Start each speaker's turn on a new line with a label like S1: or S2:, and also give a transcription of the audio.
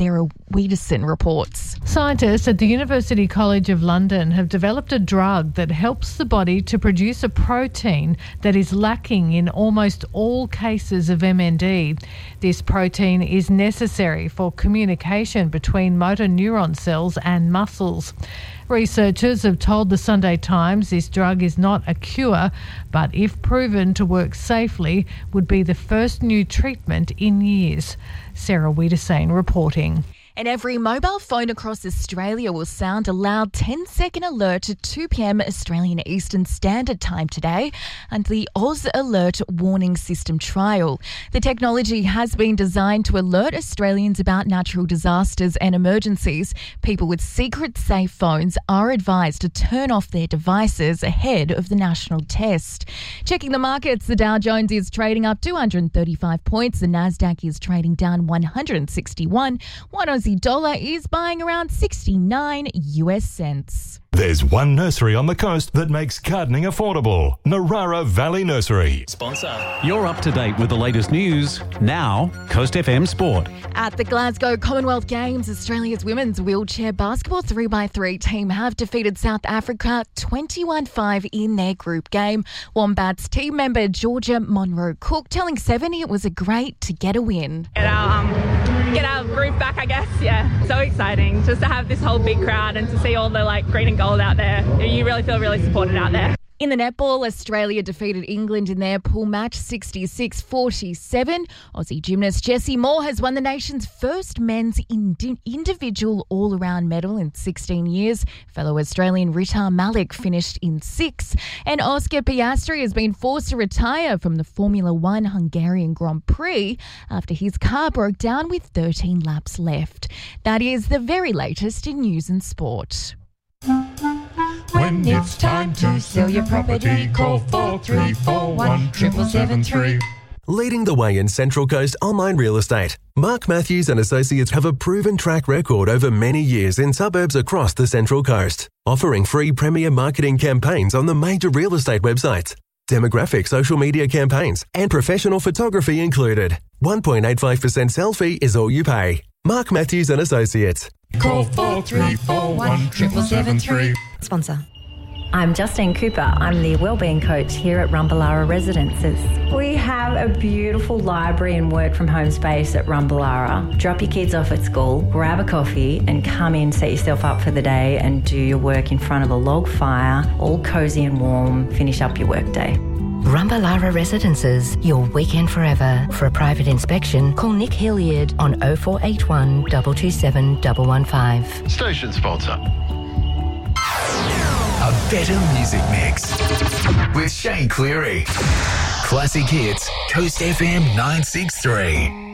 S1: Sarah Wiedeson reports.
S2: Scientists at the University College of London have developed a drug that helps the body to produce a protein that is lacking in almost all cases of MND. This protein is necessary for communication between motor neuron cells and muscles. Researchers have told the Sunday Times this drug is not a cure, but if proven to work safely, would be the first new treatment in years. Sarah Wiedeson reporting.
S1: And every mobile phone across Australia will sound a loud 10-second alert at 2 p.m. Australian Eastern Standard Time today under the Oz Alert Warning System trial. The technology has been designed to alert Australians about natural disasters and emergencies. People with secret safe phones are advised to turn off their devices ahead of the national test. Checking the markets, the Dow Jones is trading up 235 points. The Nasdaq is trading down 161. One Aussie dollar is buying around 69 US cents.
S3: There's one nursery on the coast that makes gardening affordable. Narara Valley Nursery.
S4: Sponsor. You're up to date with the latest news. Now, Coast FM Sport.
S1: At the Glasgow Commonwealth Games, Australia's women's wheelchair basketball 3x3 team have defeated South Africa 21-5 in their group game. Wombats team member Georgia Monroe-Cook telling 70 it was a great to get a win.
S5: Get our group back, I guess. Yeah, so exciting just to have this whole big crowd and to see all the green and gold out there. You really feel really supported out there.
S1: In the netball, Australia defeated England in their pool match 66-47. Aussie gymnast Jessie Moore has won the nation's first men's individual all-around medal in 16 years. Fellow Australian Ritar Malik finished in 6th. And Oscar Piastri has been forced to retire from the Formula One Hungarian Grand Prix after his car broke down with 13 laps left. That is the very latest in news and sport.
S6: When it's time to sell your property, call 4341 7773.
S7: Leading the way in Central Coast online real estate, Mark Matthews and Associates have a proven track record over many years in suburbs across the Central Coast, offering free premier marketing campaigns on the major real estate websites, demographic social media campaigns, and professional photography included. 1.85% sell fee is all you pay. Mark Matthews and Associates.
S6: Call 4341 7773.
S8: Sponsor. I'm Justine Cooper. I'm the Wellbeing Coach here at Rumballara Residences. We have a beautiful library and work from home space at Rumballara. Drop your kids off at school, grab a coffee and come in, set yourself up for the day and do your work in front of a log fire, all cosy and warm, finish up your workday.
S9: Rumballara Residences, your weekend forever. For a private inspection, call Nick Hilliard on 0481 227 115.
S10: Station sponsor. A better music mix with Shane Cleary. Classic hits, Coast FM 963.